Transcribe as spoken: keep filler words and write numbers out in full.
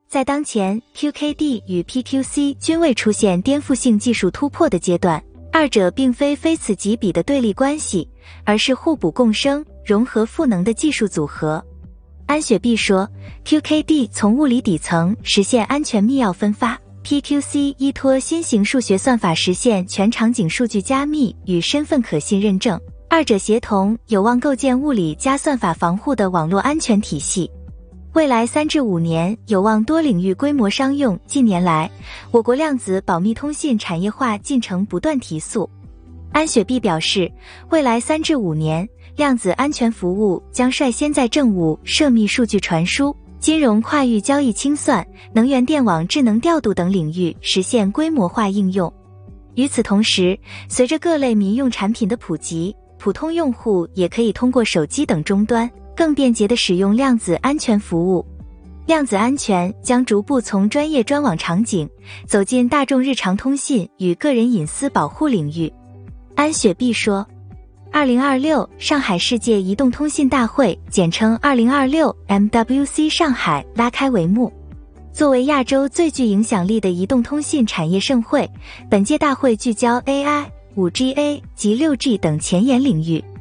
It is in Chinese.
在当前 Q K D 与 P Q C 均未出现颠覆性技术突破的阶段，二者并非非此即彼的对立关系，而是互补共生、融合赋能的技术组合。安雪碧说 ，Q K D 从物理底层实现安全密钥分发 ，P Q C 依托新型数学算法实现全场景数据加密与身份可信认证，二者协同有望构建物理加算法防护的网络安全体系。未来三至五年有望多领域规模商用。近年来，我国量子保密通信产业化进程不断提速。安雪碧表示，未来三至五年，量子安全服务将率先在政务涉密数据传输、金融跨域交易清算、能源电网智能调度等领域实现规模化应用。与此同时，随着各类民用产品的普及，普通用户也可以通过手机等终端更便捷地使用量子安全服务。量子安全将逐步从专业专网场景走进大众日常通信与个人隐私保护领域。安雪碧说，二零二六上海世界移动通信大会简称二零二六 M W C 上海拉开帷幕。作为亚洲最具影响力的移动通信产业盛会，本届大会聚焦 A I、五 G A 及 六 G 等前沿领域，